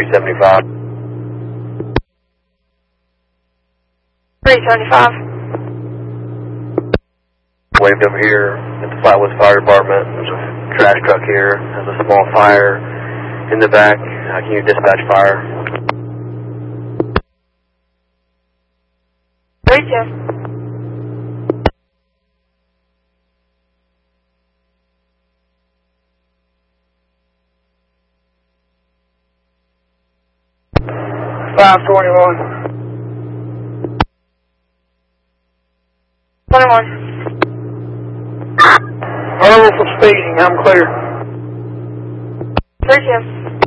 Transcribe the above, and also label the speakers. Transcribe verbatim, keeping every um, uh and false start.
Speaker 1: seventy-five.
Speaker 2: three seventy-five.
Speaker 1: Waved over here at the Flatwoods Fire Department. There's a trash truck here. Has a small fire in the back. Uh, can you dispatch fire?
Speaker 2: three two.
Speaker 3: five twenty-one.
Speaker 2: twenty-one.
Speaker 3: Verbal for speeding, I'm clear.
Speaker 2: three two.